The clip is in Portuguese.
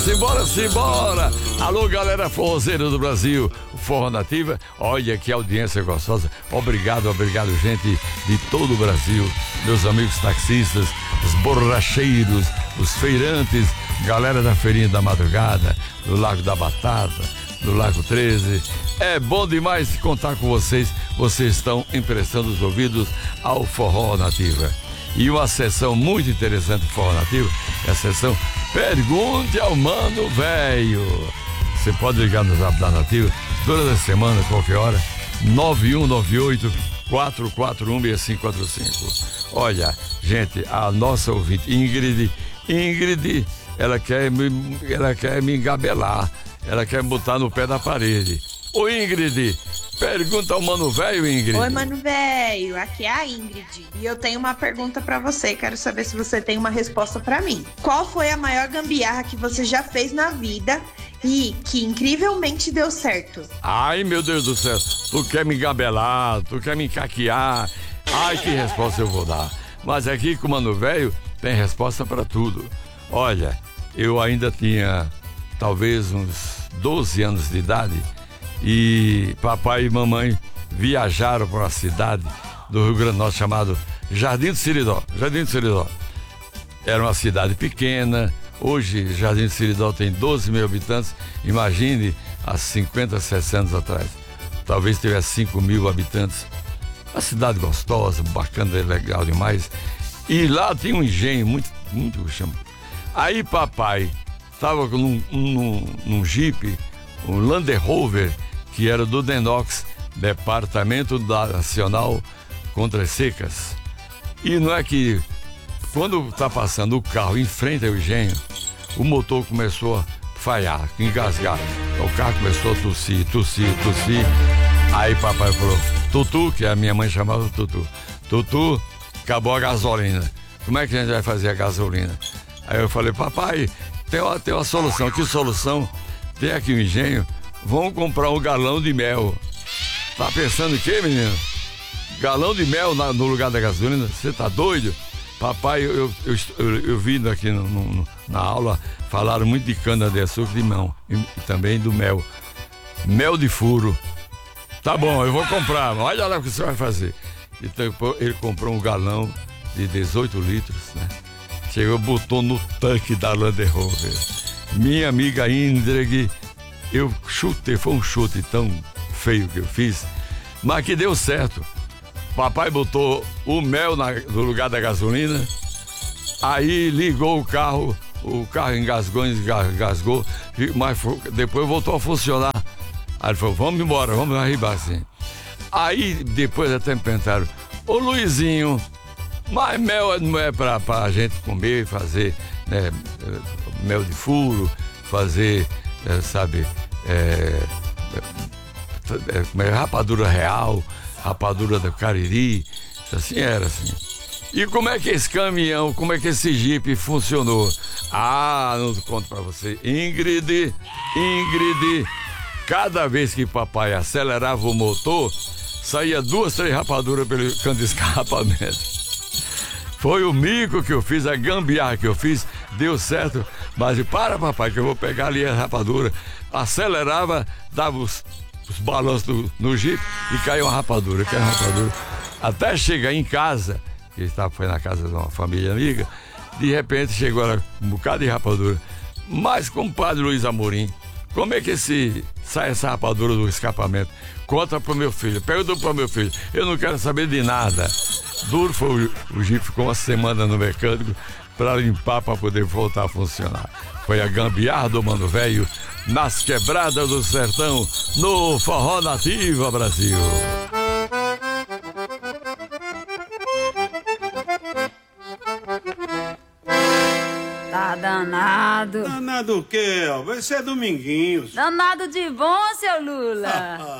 Simbora, simbora! Alô, galera forrozeira do Brasil, Forró Nativa, olha que audiência gostosa. Obrigado, gente de todo o Brasil, meus amigos taxistas, os borracheiros, os feirantes, galera da Feirinha da Madrugada, do Lago da Batata, do Lago 13. É bom demais contar com vocês. Vocês estão emprestando os ouvidos ao Forró Nativa. E uma sessão muito interessante do Forró Nativa é a sessão Pergunte ao Mano Velho. Você pode ligar no Zap da Nativa toda semana, qualquer hora, 9198-441-6545. Olha, gente, a nossa ouvinte Ingrid, ela quer me engabelar, ela quer me botar no pé da parede. Ô Ingrid, pergunta ao Mano Velho, Ingrid. Oi, Mano Velho, aqui é a Ingrid. E eu tenho uma pergunta pra você, quero saber se você tem uma resposta pra mim. Qual foi a maior gambiarra que você já fez na vida e que incrivelmente deu certo? Ai, meu Deus do céu, tu quer me engabelar, tu quer me caquear. Ai, que resposta eu vou dar. Mas aqui com o Mano Velho tem resposta pra tudo. Olha, eu ainda tinha talvez uns 12 anos de idade e papai e mamãe viajaram para uma cidade do Rio Grande do Norte chamado Jardim do Seridó. Era uma cidade pequena. Hoje Jardim do Seridó tem 12 mil habitantes. Imagine há 50, 60 anos atrás, talvez tivesse 5 mil habitantes. Uma cidade gostosa, bacana, legal demais. E lá tinha um engenho muito chama. Aí papai estava num Jeep, um Land Rover, que era do Denox, Departamento Nacional contra as Secas. E não é que quando está passando o carro em frente ao engenho, o motor começou a falhar, engasgar. O carro começou a tossir. Aí papai falou, Tutu, que a minha mãe chamava Tutu, acabou a gasolina. Como é que a gente vai fazer a gasolina? Aí eu falei, papai, tem uma solução. Que solução? Tem aqui um engenho, vamos comprar um galão de mel. Tá pensando em quê, menino? Galão de mel no lugar da gasolina? Você tá doido? Papai, eu vi aqui na aula, falaram muito de cana-de-açúcar de mão e também do mel. Mel de furo. Tá bom, eu vou comprar, olha lá o que você vai fazer. Então ele comprou um galão de 18 litros, né? Chegou, botou no tanque da Land Rover. Minha amiga Indreg, eu chutei, foi um chute tão feio que eu fiz, mas que deu certo. Papai botou o mel no lugar da gasolina, aí ligou o carro engasgou, mas depois voltou a funcionar. Aí ele falou, vamos embora, vamos arribar assim. Aí depois até me perguntaram, ô Luizinho, mas mel não é pra gente comer, fazer, né, mel de furo, fazer, rapadura real, rapadura do Cariri, assim era assim. E como é que esse caminhão, como é que esse Jeep funcionou? Ah, não conto pra você. Ingrid, cada vez que papai acelerava o motor, saía 2, 3 rapaduras pelo canto de escapamento. Foi o mico que eu fiz, a gambiarra que eu fiz, deu certo. Mas para, papai, que eu vou pegar ali a rapadura. Acelerava, dava os balanços no Jeep e caiu uma rapadura, Até chegar em casa, que foi na casa de uma família amiga, de repente chegou lá um bocado de rapadura. Mas, compadre Luiz Amorim, como é que sai essa rapadura do escapamento? Conta pro meu filho, pergunta pro meu filho, eu não quero saber de nada. Duro foi o Jeep, ficou uma semana no mecânico para limpar, para poder voltar a funcionar. Foi a gambiarra do Mano Velho nas quebradas do sertão, no Forró Nativa Brasil. Tá danado. Danado o quê? Vai ser Dominguinhos. Danado de bom, seu Lula.